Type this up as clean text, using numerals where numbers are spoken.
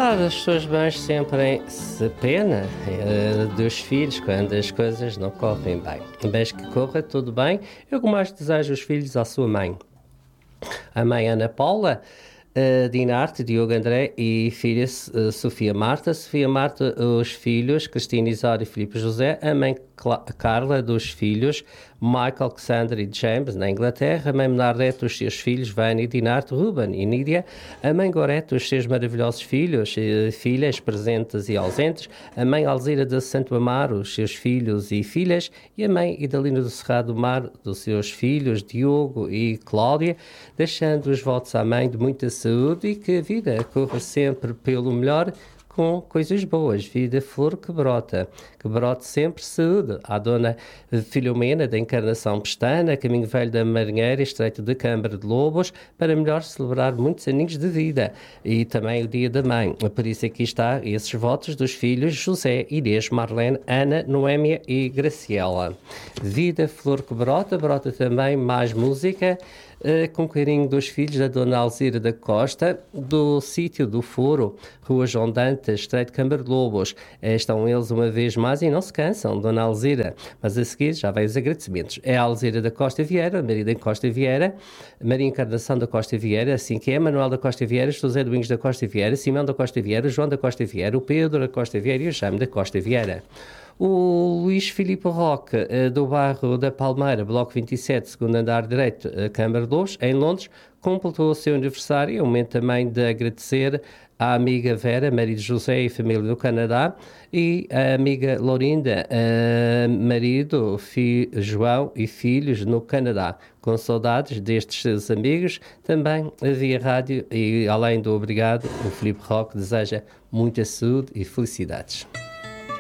Claro, as pessoas mães sentem-se pena dos filhos quando as coisas não correm bem. Mas que corra tudo bem, eu que mais desejo os filhos à sua mãe. A mãe Ana Paula, Dinarte, Diogo André e filha Sofia Marta. Sofia Marta, os filhos Cristina Isidoro e Filipe José. A mãe Carla, dos filhos Michael, Alexander e James, na Inglaterra. A mãe Menardete, os seus filhos Vânia, Dinarte, Ruben e Nídia. A mãe Gorete, os seus maravilhosos filhos e filhas presentes e ausentes. A mãe Alzira de Santo Amaro, os seus filhos e filhas. E a mãe Idalina do Cerrado do Mar, dos seus filhos Diogo e Cláudia, deixando os votos à mãe de muita saúde e que a vida corra sempre pelo melhor, com coisas boas, vida flor que brote sempre saúde. À dona Filomena da Encarnação Pestana, Caminho Velho da Marinheira, Estreito de Câmara de Lobos, para melhor celebrar muitos aninhos de vida e também o Dia da Mãe. Por isso aqui está esses votos dos filhos José, Inês, Marlene, Ana, Noémia e Graciela. Vida flor que brota também mais música, com carinho dos filhos da Dona Alzira da Costa, do sítio do Foro, Rua João Dantas, Estreito de Câmara de Lobos. Estão eles uma vez mais e não se cansam, Dona Alzira. Mas a seguir já vem os agradecimentos. É a Alzira da Costa Vieira, Maria da Costa Vieira, Maria Encarnação da Costa Vieira, assim que é, Manuel da Costa Vieira, José Domingos da Costa Vieira, Simão da Costa Vieira, João da Costa Vieira, o Pedro da Costa Vieira e o Jaime da Costa Vieira. O Luís Filipe Roque, do bairro da Palmeira, Bloco 27, segundo andar direito, Câmara de Lobos, em Londres, completou o seu aniversário. É um momento também de agradecer à amiga Vera, marido José e família do Canadá, e à amiga Laurinda, marido, João e filhos no Canadá. Com saudades destes seus amigos, também via rádio, e além do obrigado, o Filipe Roque deseja muita saúde e felicidades.